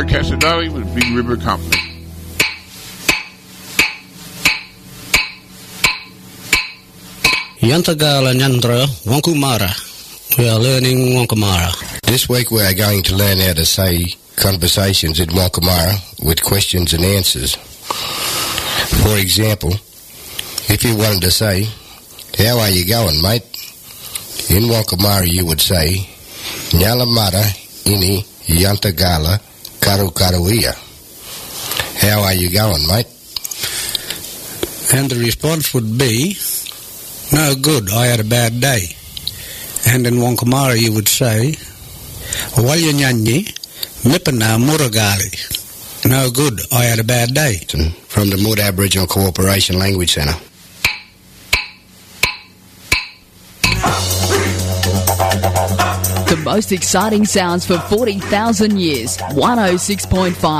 broadcaster darling with Big River Company. Yantagala Nyandra Wankumara. We are learning Wankumara. This week we are going to learn how to say conversations in Wankumara with questions and answers. For example, if you wanted to say, "How are you going, mate?" in Wankumara you would say, "Nyalamara ini Yantagala Karukaruia." How are you going, mate? And the response would be, "No good, I had a bad day." And in Wankumara you would say, "Walyanyanyi Mipana Muragali." No good, I had a bad day. From the Mood Aboriginal Cooperation Language Centre. The most exciting sounds for 40,000 years. 106.5